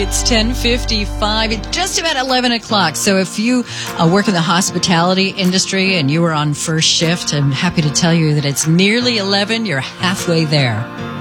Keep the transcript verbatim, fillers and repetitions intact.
It's ten fifty-five. It's just about eleven o'clock. So if you uh, work in the hospitality industry and you were on first shift, I'm happy to tell you that it's nearly eleven. You're halfway there.